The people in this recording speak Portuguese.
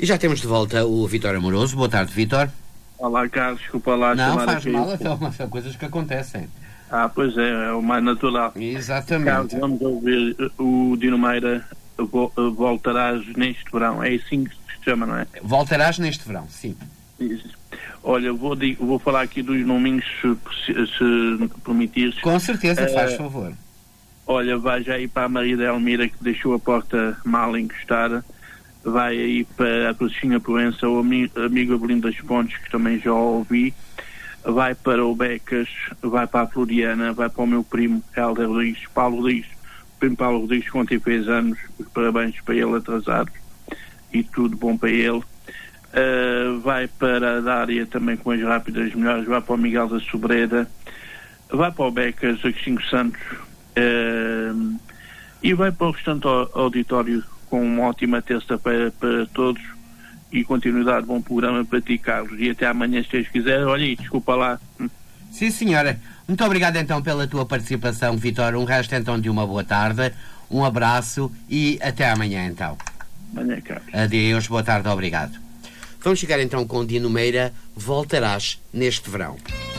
E já temos de volta o Vítor Amoroso. Boa tarde, Vítor. Olá, Carlos, desculpa lá. Não faz mal, então, são coisas que acontecem. Pois é o mais natural. Exatamente. Carlos, vamos ouvir o Dino Meira, Voltarás neste verão. É assim que se chama, não é? Voltarás neste verão, sim. Olha, vou falar aqui dos nominhos, se permitires. Com certeza, faz favor. Olha, vai já aí para a Maria de Elmira, que deixou a porta mal encostada. Vai aí para a Patrocínio Proença, o amigo Avelino das Pontes, que também já ouvi. Vai para o Becas, vai para a Floriana, vai para o meu primo Helder Rodrigues, Paulo Rodrigues. O primo Paulo Rodrigues, que ontem fez anos, parabéns para ele atrasados e tudo bom para ele. Vai para a Dária também com as rápidas melhores, vai para o Miguel da Sobreda, vai para o Becas, Agostinho Santos, e vai para o restante auditório com uma ótima terça-feira para todos e continuidade, bom programa para ti, Carlos, e até amanhã se Deus quiser. Olha aí, desculpa lá. Sim, senhora. Muito obrigado então pela tua participação, Vítor. Um resto então de uma boa tarde, um abraço e até amanhã então. Amanhã, Carlos. Adeus, boa tarde, obrigado. Vamos chegar então com o Dino Meira, Voltarás neste verão.